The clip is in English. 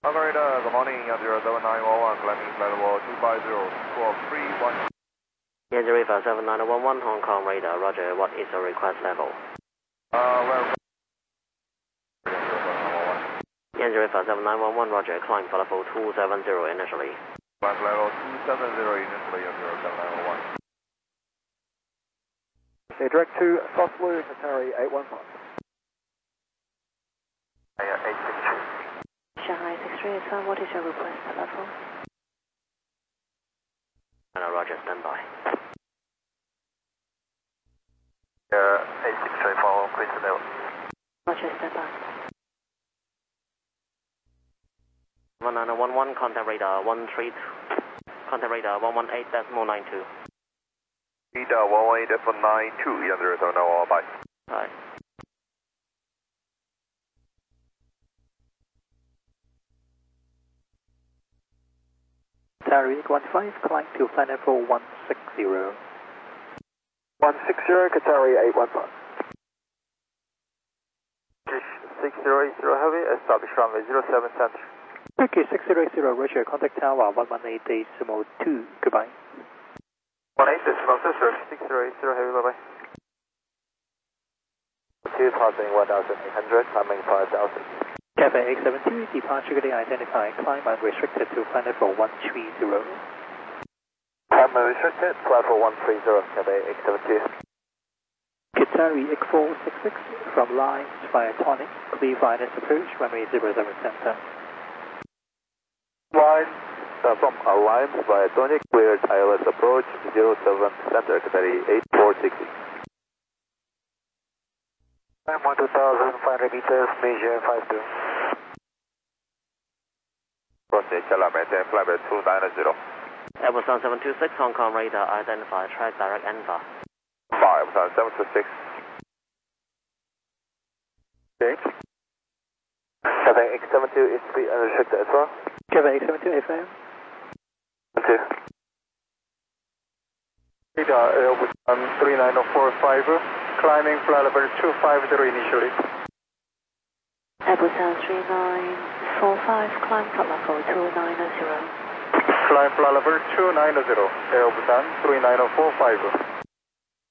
Operator, good morning, 07911, climbing flight level 250, 0579111, Hong Kong radar, roger, what is the request level? Well, 0579111, roger, climb for level 270 initially. climb level 270 initially, 07911. Okay, direct to South Blue, Qatari 815. Shanghai 638, what is your request level? Roger, stand by. 8634, please level. Roger, stand by. 19011, contact radar 132, contact radar 118.92. Radar 118.92, 07911, bye. Bye. Qatari 815, climb to flight level 160. 160, Qatari 815. 6080 Heavy, establish runway 07 center. Okay, 6080, roger, contact tower 118.2, goodbye. 18.2, sir, 6080 Heavy, bye-bye. 2 passing 1800, climbing 5000. Cafe 872, departure getting identified, climb unrestricted to flight level 130. Climb unrestricted, flight level 130, Cafe 872. Qatari 8466, from lines via Tonic, clear finance approach, runway 07 center. Line, from Alliance via Tonic, cleared ILS approach 07 center, Qatari 8460. Climb 12500 meters, measure 52. Proceed, Chalam, maintain flight level 290. Airbus 726, Hong Kong radar, identify track direct ENVA. 726. Okay. Cafe X72 is to be unrestricted as well. Cafe 872, FM. 2. Radar Airbus 39045, climbing flight level 250 initially. Airbus 3945, climb flight level 290. Climb flight level 290, Airbus 39045.